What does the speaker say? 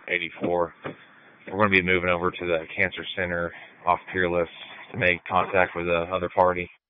84. We're going to be moving over to the cancer center off Peerless to make contact with the other party.